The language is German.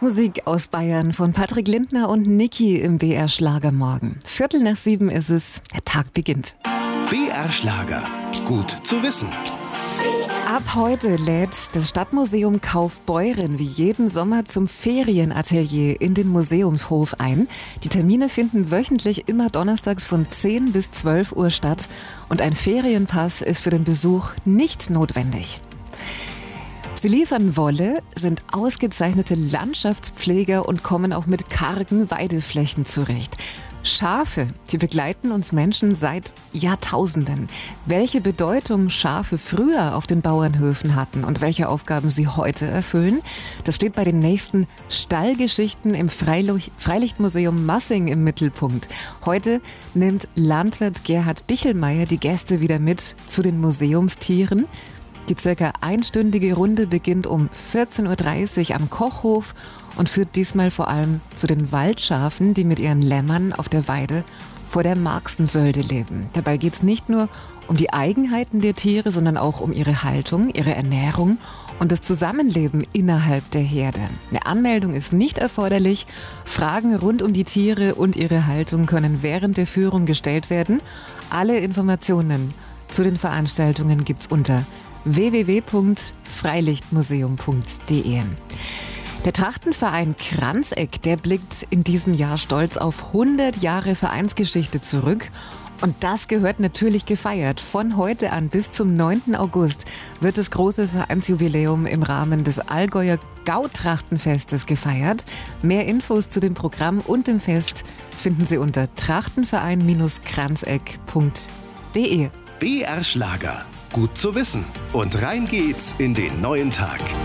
Musik aus Bayern von Patrick Lindner und Niki im BR Schlagermorgen. 6:15 ist es, der Tag beginnt. BR Schlager, gut zu wissen. Ab heute lädt das Stadtmuseum Kaufbeuren wie jeden Sommer zum Ferienatelier in den Museumshof ein. Die Termine finden wöchentlich immer donnerstags von 10 bis 12 Uhr statt und ein Ferienpass ist für den Besuch nicht notwendig. Sie liefern Wolle, sind ausgezeichnete Landschaftspfleger und kommen auch mit kargen Weideflächen zurecht. Schafe, die begleiten uns Menschen seit Jahrtausenden. Welche Bedeutung Schafe früher auf den Bauernhöfen hatten und welche Aufgaben sie heute erfüllen, das steht bei den nächsten Stallgeschichten im Freilichtmuseum Massing im Mittelpunkt. Heute nimmt Landwirt Gerhard Bichelmeier die Gäste wieder mit zu den Museumstieren. Die circa einstündige Runde beginnt um 14:30 Uhr am Kochhof und führt diesmal vor allem zu den Waldschafen, die mit ihren Lämmern auf der Weide vor der Marxensölde leben. Dabei geht es nicht nur um die Eigenheiten der Tiere, sondern auch um ihre Haltung, ihre Ernährung und das Zusammenleben innerhalb der Herde. Eine Anmeldung ist nicht erforderlich. Fragen rund um die Tiere und ihre Haltung können während der Führung gestellt werden. Alle Informationen zu den Veranstaltungen gibt's unter www.freilichtmuseum.de. Der Trachtenverein Kranzeck, der blickt in diesem Jahr stolz auf 100 Jahre Vereinsgeschichte zurück. Und das gehört natürlich gefeiert. Von heute an bis zum 9. August wird das große Vereinsjubiläum im Rahmen des Allgäuer Gautrachtenfestes gefeiert. Mehr Infos zu dem Programm und dem Fest finden Sie unter trachtenverein-kranzeck.de. BR Schlager, gut zu wissen. Und rein geht's in den neuen Tag.